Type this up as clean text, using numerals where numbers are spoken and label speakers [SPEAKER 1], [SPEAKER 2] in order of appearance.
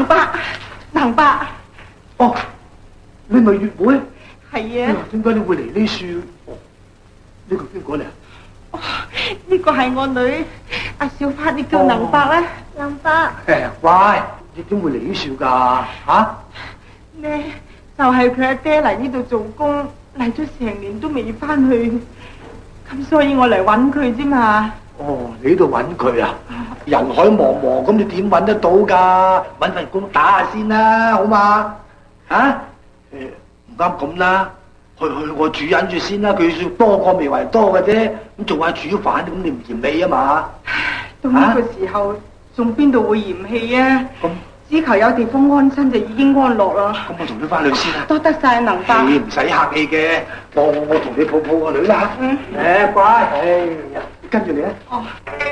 [SPEAKER 1] 能伯。
[SPEAKER 2] 哦，你咪月妹？
[SPEAKER 1] 係啊。
[SPEAKER 2] 點解你會嚟呢處？呢個邊個嚟啊？
[SPEAKER 1] 哦，呢個係我女阿小花，你叫能伯啦。
[SPEAKER 3] 能伯。
[SPEAKER 2] 乖，你點會嚟呢處㗎？嚇？
[SPEAKER 1] 呢就係佢阿爹嚟呢度做工，嚟咗成年都未翻去，咁所以我嚟揾佢啫嘛。
[SPEAKER 2] 哦，你喺度揾佢啊？人海茫茫，咁你點揾得到㗎？揾份工打下先啦，好嘛？嚇？唔啱咁啦，去我主忍住先啦。佢算多過未為多嘅啫，咁做下煮飯，咁你唔嫌棄啊嘛？
[SPEAKER 1] 到呢個時候，仲邊度會嫌棄啊？只求有地方安身就已經安樂啦。
[SPEAKER 2] 咁我同你翻去先啦。
[SPEAKER 1] 多得晒能伯。
[SPEAKER 2] 你唔使客氣嘅，我同你抱抱個女啦。乖，跟住你啊。
[SPEAKER 1] 哦。